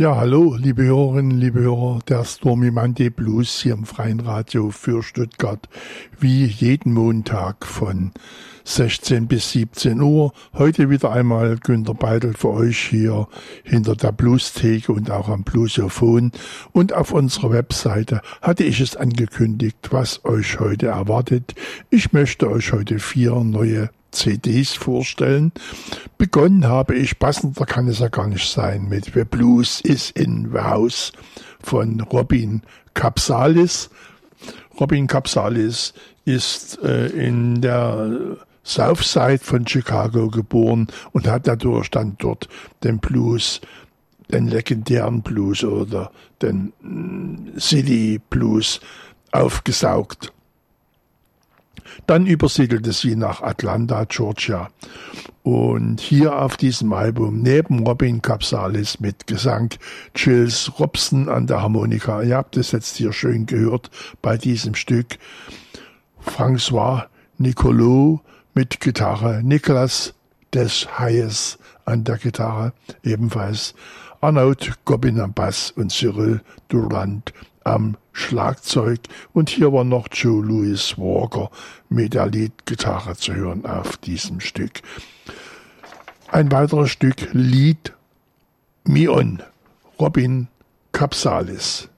Ja, hallo, liebe Hörerinnen, liebe Hörer, der Stormy Monday Blues hier im Freien Radio für Stuttgart, wie jeden Montag von 16 bis 17 Uhr. Heute wieder einmal Günter Beidel für euch hier hinter der Bluestheke und auch am Bluesophon. Und auf unserer Webseite hatte ich es angekündigt, was euch heute erwartet. Ich möchte euch heute 4 neue CDs vorstellen. Begonnen habe ich, passender kann es ja gar nicht sein, mit The Blues is in the House von Robin Capsalis. Robin Capsalis ist in der Southside von Chicago geboren und hat dadurch dann dort den Blues, den legendären Blues oder den City Blues aufgesaugt. Dann übersiedelte sie nach Atlanta, Georgia. Und hier auf diesem Album, neben Robin Capsalis mit Gesang, Gilles Robson an der Harmonika, ihr habt es jetzt hier schön gehört bei diesem Stück, François Nicolo mit Gitarre, Nicolas Deschayes an der Gitarre, ebenfalls Arnaud Gobin am Bass und Cyril Durand am Schlagzeug, und hier war noch Joe Louis Walker mit der Leadgitarre zu hören auf diesem Stück. Ein weiteres Stück, Lead Me On, Robin Capsalis.